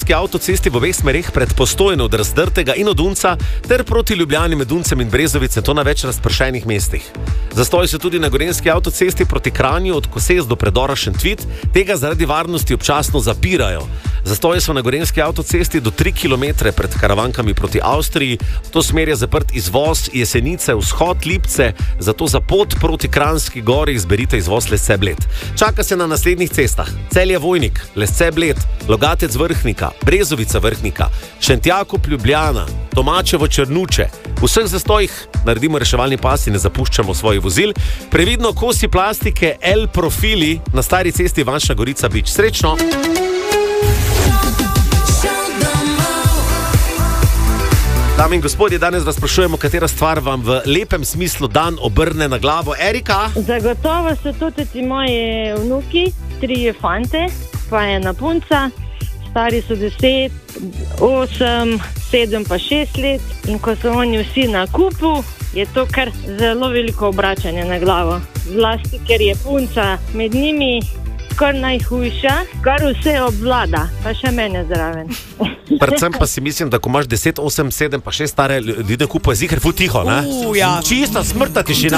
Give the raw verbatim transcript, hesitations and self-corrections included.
gorenjski avtocesti v obeh smereh pred Postojno od Razdrtega in od Unca ter proti Ljubljani med Uncem in Brezovice, to na več razpršenih mestih. Zastoji so tudi na gorenjski avtocesti proti Kranju od Koses do predora Šentvit, tega zaradi varnosti občasno zapirajo. Zastoji so na gorenjski avtocesti do tri kilometre pred Karavankami proti Avstriji, v to smer je zaprt izvoz Jesenice, vzhod Lipce, zato za pot proti Kranjski gori izberite izvoz Lesce Bled. Čaka se na naslednjih cestah: Celje Vojnik, Lesce Bled, Logatec Vrhnika, Brezovica Vrhnika, Šentjakub Ljubljana, Tomačevo Črnuče. V vseh zastojih naredimo reševalni pas in ne zapuščamo svojih vozil. Previdno kosi plastike L profili na stari cesti Ivančna Gorica Bič. Srečno! Dame in gospodje, danes vas sprašujemo, katera stvar vam v lepem smislu dan obrne na glavo. Erika? Zagotovo so to tudi moji vnuki, tri fante, pa ena punca. Stari so deset, osem, sedem pa šest let. In ko so oni vsi na kupu, je to kar zelo veliko obračanje na glavo. Zlasti, ker je punca med njimi kar najhujša, kar vse obvlada, pa še mene zraven. Predvsem pa si mislim, da ko imaš deset, osem, sedem pa šest stare ljudi na kupu, je ziher ful tiho, ne? Uh, ja. Čista smrtna tišina.